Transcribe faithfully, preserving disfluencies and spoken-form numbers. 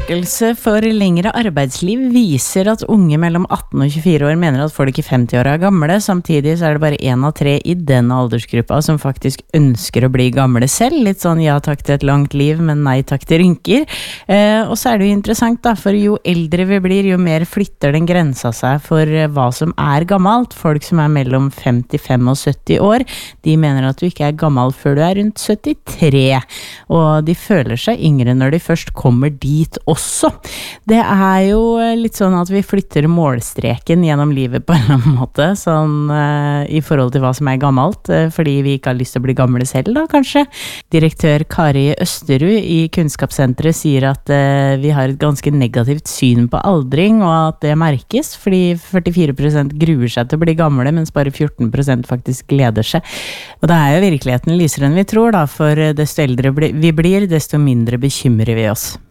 undersøkelse for lengre arbeidsliv viser at unge mellom atten og tjuefire år mener at folk i femti år er gamle. Samtidig så er det bare en av tre i den aldersgruppa som faktisk ønsker å bli gamle selv. Litt sånn ja takk til et langt liv, men nei takk til rynker. Eh, og så er det jo interessant da, for jo eldre vi blir, jo mer flytter den grensa seg for hva som er gammelt. Folk som er mellom femtifem og sytti år, de mener at du ikke er gammel før du er rundt syttitre. Og de føler seg yngre når de først kommer dit også. Det er jo litt sånn at vi flytter målstreken gjennom livet på en eller annen måte, sånn uh, i forhold til hva som er gammelt, uh, fordi vi ikke har lyst til å bli gamle selv da, kanskje. Direktør Kari Østerud i Kunnskapssenteret sier at uh, vi har et ganske negativt syn på aldring, og at det merkes, fordi førtifire prosent gruer seg til å bli gamle, mens bare fjorten prosent faktisk gleder seg. Og det er jo virkeligheten lysere enn vi tror da, for desto eldre vi blir, desto mindre bekymrer vi oss.